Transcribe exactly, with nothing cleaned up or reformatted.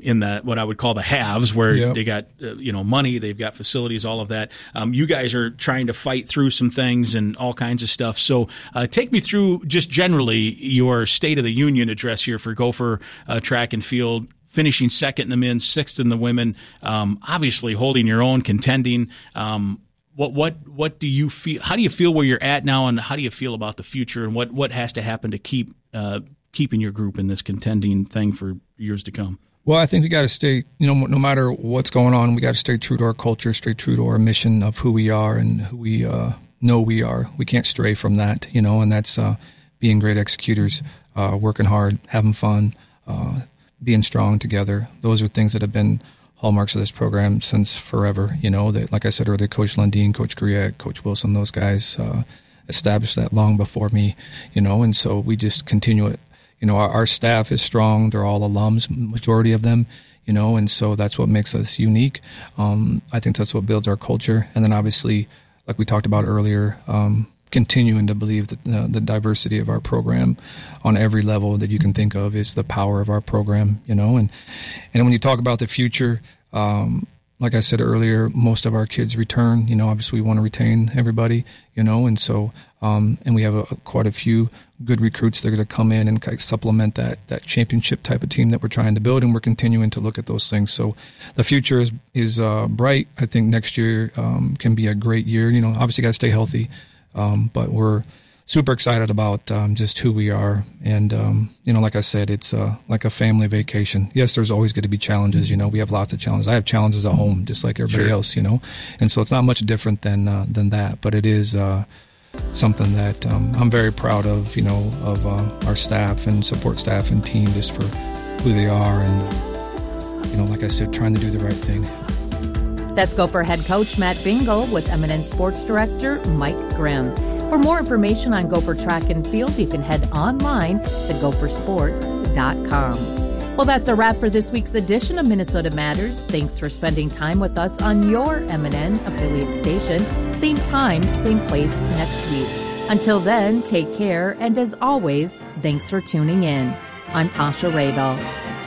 in the what I would call the haves, where Yep. they got uh, you know money, they've got facilities, all of that. Um, you guys are trying to fight through some things and all kinds of stuff. So uh, take me through just generally your State of the Union address here for Gopher uh, track and field. Finishing second in the men, sixth in the women, um, obviously holding your own, contending. Um, what what what do you feel? How do you feel where you're at now, and how do you feel about the future? And what, what has to happen to keep uh, keeping your group in this contending thing for years to come? Well, I think we got to stay. You know, no matter what's going on, we got to stay true to our culture, stay true to our mission of who we are and who we uh, know we are. We can't stray from that. You know, and that's uh, being great executors, uh, working hard, having fun. Uh, being strong together. Those are things that have been hallmarks of this program since forever. You know, that, like I said earlier, Coach Lundeen, Coach Griette, Coach Wilson, those guys uh, established that long before me, you know, and so we just continue it. You know, our, our staff is strong. They're all alums, majority of them, you know, and so that's what makes us unique. Um, I think that's what builds our culture. And then obviously, like we talked about earlier, um, continuing to believe that uh, the diversity of our program on every level that you can think of is the power of our program, you know, and, and when you talk about the future, um, like I said earlier, most of our kids return, you know, obviously we want to retain everybody, you know, and so, um, and we have a, quite a few good recruits that are going to come in and kind of supplement that, that championship type of team that we're trying to build. And we're continuing to look at those things. So the future is, is, uh, bright. I think next year, um, can be a great year. You know, obviously got to stay healthy. Um, but we're super excited about um, just who we are. And, um, you know, like I said, it's uh, like a family vacation. Yes, there's always going to be challenges. You know, we have lots of challenges. I have challenges at home, just like everybody Sure. else, you know. And so it's not much different than uh, than that. But it is uh, something that um, I'm very proud of, you know, of uh, our staff and support staff and team just for who they are. And, you know, like I said, trying to do the right thing. That's Gopher head coach Matt Bingle with Eminent Sports Director Mike Grimm. For more information on Gopher track and field, you can head online to gopher sports dot com. Well, that's a wrap for this week's edition of Minnesota Matters. Thanks for spending time with us on your M and N affiliate station. Same time, same place next week. Until then, take care, and as always, thanks for tuning in. I'm Tasha Radel.